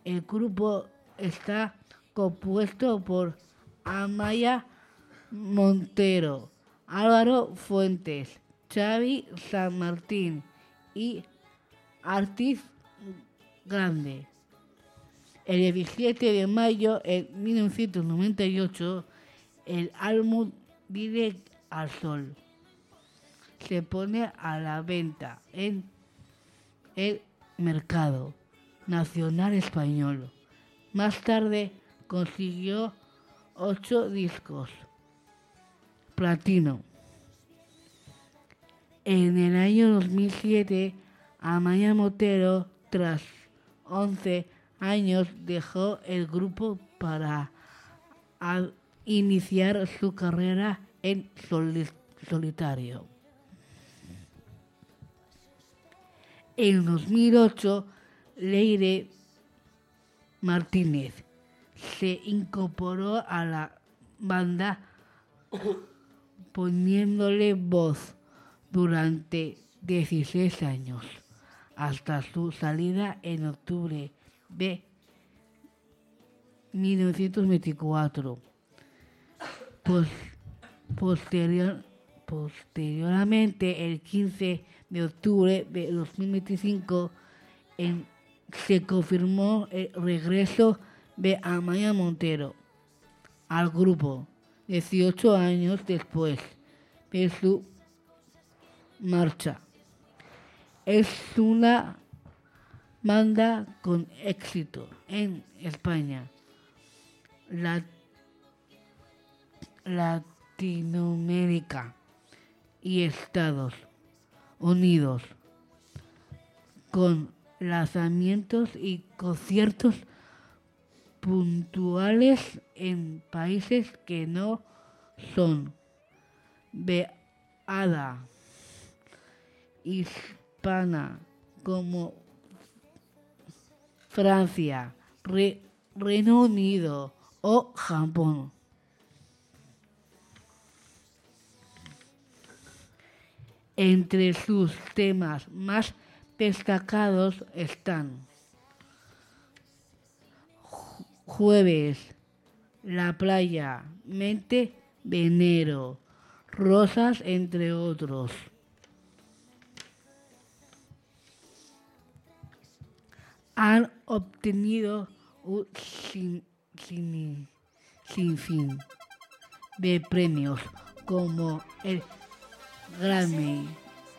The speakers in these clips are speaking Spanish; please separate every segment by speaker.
Speaker 1: El grupo está compuesto por Amaya Montero, Álvaro Fuentes, Xavi San Martín y Artis Grande. El 17 de mayo de 1998, el álbum Vive al Sol se pone a la venta en el mercado nacional español. Más tarde consiguió 8 discos platino. En el año 2007, Amaya Montero, tras 11 años, dejó el grupo para iniciar su carrera en solitario. En 2008, Leire Martínez se incorporó a la banda poniéndole voz durante 16 años, hasta su salida en octubre de 1924. Posteriormente, el 15 de octubre de 2025, se confirmó el regreso de Amaya Montero al grupo, 18 años después de su marcha. Es una banda con éxito en España, Latinoamérica y Estados Unidos, con lanzamientos y conciertos puntuales en países que no son de habla hispana, como Francia, Reino Unido o Japón. Entre sus temas más destacados están Jueves, La Playa, Mente de Enero, Rosas, entre otros. Han obtenido un sinfín de premios como el Grammy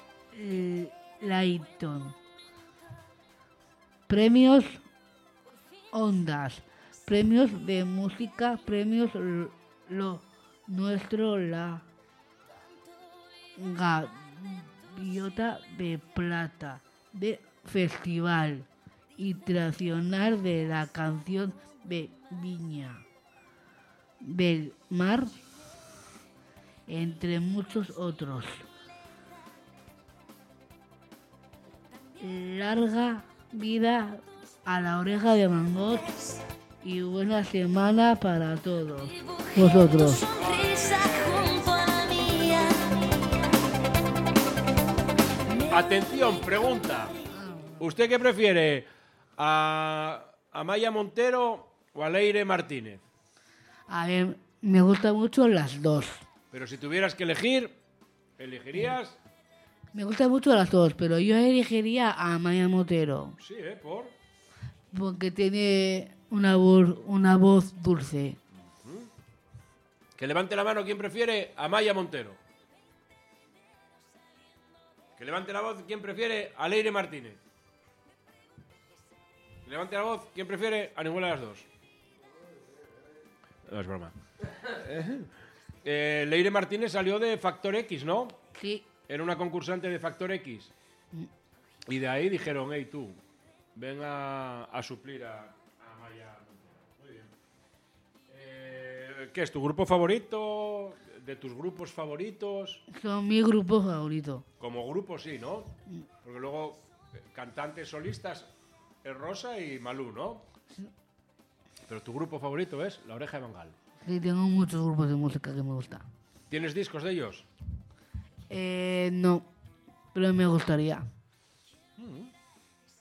Speaker 1: Layton, premios Ondas, premios de música, premios Lo Nuestro, la Gaviota de Plata de Festival Internacional de la Canción de Viña del Mar, entre muchos otros. Larga vida a la Oreja de Van Gogh y buena semana para todos vosotros.
Speaker 2: Atención, pregunta. ¿Usted qué prefiere? ¿A Amaya Montero o a Leire Martínez?
Speaker 1: A ver, me gustan mucho las dos.
Speaker 2: Pero si tuvieras que elegir, ¿elegirías?
Speaker 1: Me gustan mucho las dos, pero yo elegiría a Amaya Montero.
Speaker 2: Sí, ¿por?
Speaker 1: Porque tiene una voz dulce.
Speaker 2: Que levante la mano quien prefiere a Amaya Montero. Que levante la voz quien prefiere a Leire Martínez. Que levante la voz quien prefiere a ninguna de las dos. No es broma. Leire Martínez salió de Factor X, ¿no?
Speaker 1: Sí.
Speaker 2: Era una concursante de Factor X. Y de ahí dijeron, hey tú, ven a suplir a Amaya. Muy bien. ¿Qué es tu grupo favorito? ¿De tus grupos favoritos?
Speaker 1: Son mi grupo favorito.
Speaker 2: Como grupo sí, ¿no? Porque luego cantantes solistas es Rosa y Malú, ¿no?
Speaker 1: Sí.
Speaker 2: Pero tu grupo favorito es La Oreja de Van Gaal.
Speaker 1: Sí, tengo muchos grupos de música que me gustan.
Speaker 2: ¿Tienes discos de ellos?
Speaker 1: No, pero me gustaría.